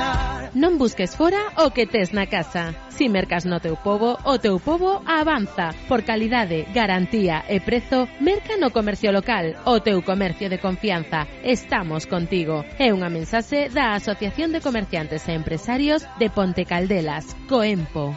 confiar. Non busques fora o que tes na casa. Si mercas no teu pobo, o teu pobo avanza. Por calidade, garantía e prezo, merca no comercio local, o teu comercio de confianza. Estamos contigo. É unha mensaxe da Asociación de Comerciantes e Empresarios de Ponte Caldelas, COEMPO.